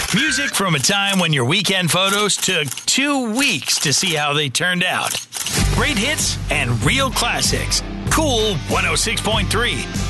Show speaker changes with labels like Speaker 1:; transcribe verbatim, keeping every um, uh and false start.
Speaker 1: Music from a time when your weekend photos took two weeks to see how they turned out. Great hits and real classics. Cool one oh six point three.